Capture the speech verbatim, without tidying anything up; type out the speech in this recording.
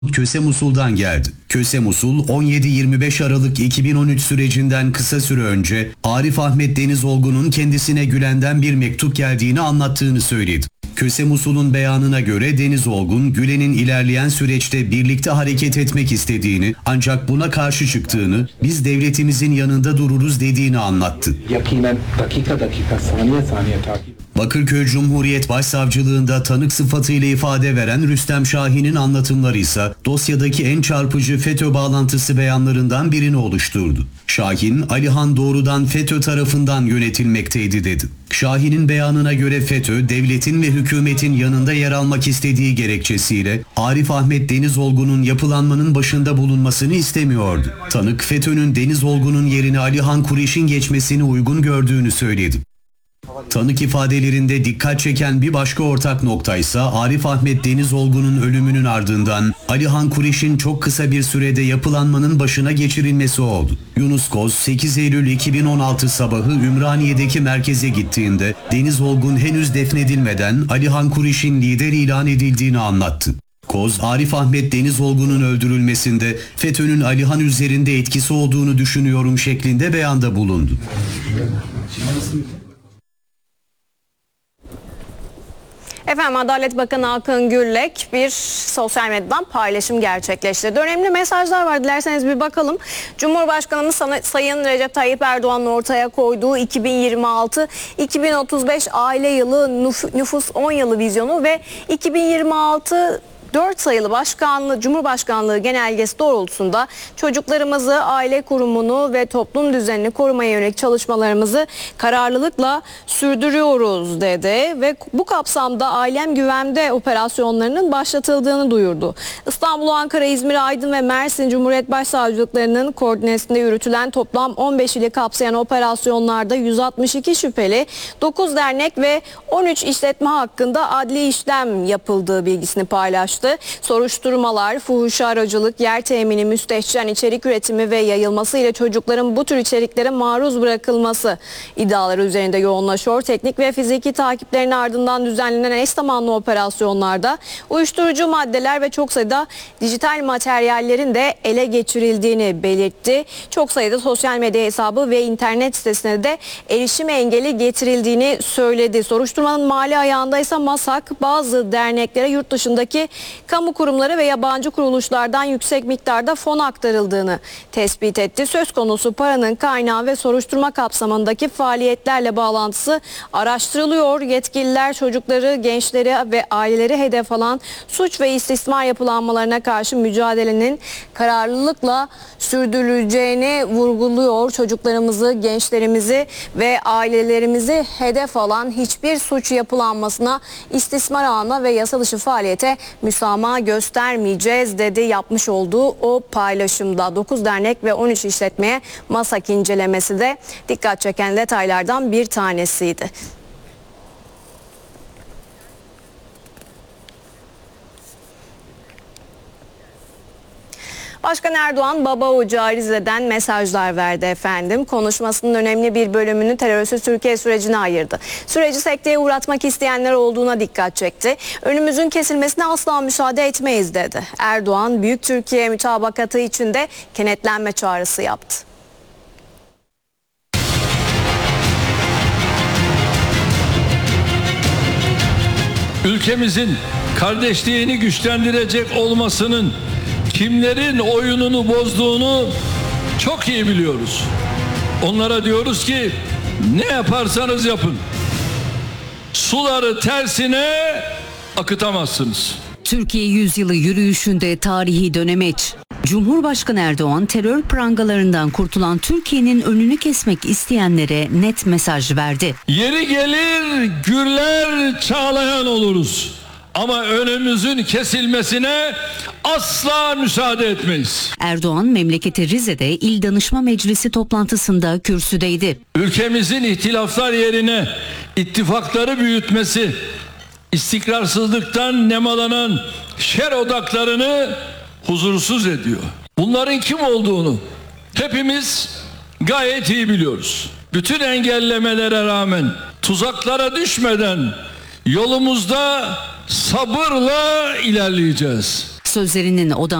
Köse Musul'dan geldi. Köse Musul on yedi yirmi beş Aralık iki bin on üç sürecinden kısa süre önce Arif Ahmet Denizolgun'un kendisine Gülen'den bir mektup geldiğini anlattığını söyledi. Köse Musul'un beyanına göre Denizolgun, Gülen'in ilerleyen süreçte birlikte hareket etmek istediğini ancak buna karşı çıktığını, biz devletimizin yanında dururuz dediğini anlattı. Yakinen dakika dakika saniye saniye takip. Bakırköy Cumhuriyet Başsavcılığında tanık sıfatıyla ifade veren Rüstem Şahin'in anlatımları ise dosyadaki en çarpıcı FETÖ bağlantısı beyanlarından birini oluşturdu. Şahin, Alihan doğrudan FETÖ tarafından yönetilmekteydi dedi. Şahin'in beyanına göre FETÖ, devletin ve hükümetin yanında yer almak istediği gerekçesiyle Arif Ahmet Denizolgun'un yapılanmanın başında bulunmasını istemiyordu. Tanık, FETÖ'nün Denizolgun'un yerine Alihan Kureyş'in geçmesini uygun gördüğünü söyledi. Tanık ifadelerinde dikkat çeken bir başka ortak nokta ise Arif Ahmet Denizolgun'un ölümünün ardından Alihan Kureyş'in çok kısa bir sürede yapılanmanın başına geçirilmesi oldu. Yunus Koz sekiz Eylül iki bin on altı sabahı Ümraniye'deki merkeze gittiğinde Denizolgun henüz defnedilmeden Alihan Kureyş'in lider ilan edildiğini anlattı. Koz, Arif Ahmet Denizolgun'un öldürülmesinde FETÖ'nün Alihan üzerinde etkisi olduğunu düşünüyorum şeklinde beyanda bulundu. Efendim, Adalet Bakanı Akın Gürlek bir sosyal medyadan paylaşım gerçekleştirdi. Önemli mesajlar var, dilerseniz bir bakalım. Cumhurbaşkanımız Sayın Recep Tayyip Erdoğan'ın ortaya koyduğu iki bin yirmi altı iki bin otuz beş aile yılı, nüfus on yılı vizyonu ve iki bin yirmi altı dört sayılı başkanlığı, Cumhurbaşkanlığı genelgesi doğrultusunda çocuklarımızı, aile kurumunu ve toplum düzenini korumaya yönelik çalışmalarımızı kararlılıkla sürdürüyoruz dedi ve bu kapsamda Ailem Güvende operasyonlarının başlatıldığını duyurdu. İstanbul, Ankara, İzmir, Aydın ve Mersin Cumhuriyet Başsavcılıklarının koordinesinde yürütülen toplam on beş ili kapsayan operasyonlarda yüz altmış iki şüpheli, dokuz dernek ve on üç işletme hakkında adli işlem yapıldığı bilgisini paylaştı. Soruşturmalar, fuhuşa aracılık, yer temini, müstehcen içerik üretimi ve yayılması ile çocukların bu tür içeriklere maruz bırakılması iddiaları üzerinde yoğunlaşıyor. Teknik ve fiziki takiplerin ardından düzenlenen eş zamanlı operasyonlarda uyuşturucu maddeler ve çok sayıda dijital materyallerin de ele geçirildiğini belirtti. Çok sayıda sosyal medya hesabı ve internet sitesine de erişim engeli getirildiğini söyledi. Soruşturmanın mali ayağında ise MASAK bazı derneklere yurt dışındaki kamu kurumları ve yabancı kuruluşlardan yüksek miktarda fon aktarıldığını tespit etti. Söz konusu paranın kaynağı ve soruşturma kapsamındaki faaliyetlerle bağlantısı araştırılıyor. Yetkililer çocukları, gençleri ve aileleri hedef alan suç ve istismar yapılanmalarına karşı mücadelenin kararlılıkla sürdürüleceğini vurguluyor. Çocuklarımızı, gençlerimizi ve ailelerimizi hedef alan hiçbir suç yapılanmasına, istismar ağına ve yasa dışı faaliyete müsamaha göstermeyeceğiz dedi yapmış olduğu o paylaşımda. dokuz dernek ve on üç işletmeye MASAK incelemesi de dikkat çeken detaylardan bir tanesiydi. Başkan Erdoğan baba ocağı Rize'den mesajlar verdi efendim. Konuşmasının önemli bir bölümünü terörsüz Türkiye sürecine ayırdı. Süreci sekteye uğratmak isteyenler olduğuna dikkat çekti. Önümüzün kesilmesine asla müsaade etmeyiz dedi. Erdoğan Büyük Türkiye mütabakatı içinde kenetlenme çağrısı yaptı. Ülkemizin kardeşliğini güçlendirecek olmasının kimlerin oyununu bozduğunu çok iyi biliyoruz. Onlara diyoruz ki ne yaparsanız yapın, suları tersine akıtamazsınız. Türkiye Yüzyılı yürüyüşünde tarihi dönemeç. Cumhurbaşkanı Erdoğan terör prangalarından kurtulan Türkiye'nin önünü kesmek isteyenlere net mesaj verdi. Yeri gelir gürler çağlayan oluruz. Ama önümüzün kesilmesine asla müsaade etmeyiz. Erdoğan memleketi Rize'de İl Danışma Meclisi toplantısında kürsüdeydi. Ülkemizin ihtilaflar yerine ittifakları büyütmesi, istikrarsızlıktan nemalanan şer odaklarını huzursuz ediyor. Bunların kim olduğunu hepimiz gayet iyi biliyoruz. Bütün engellemelere rağmen, tuzaklara düşmeden yolumuzda sabırla ilerleyeceğiz. Sözlerinin odan